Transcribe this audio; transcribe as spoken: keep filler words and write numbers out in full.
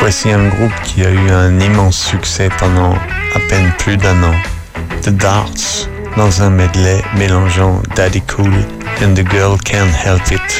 Voici un groupe qui a eu un immense succès pendant à peine plus d'un an. The Darts, dans un medley mélangeant Daddy Cool and The Girl Can't Help It.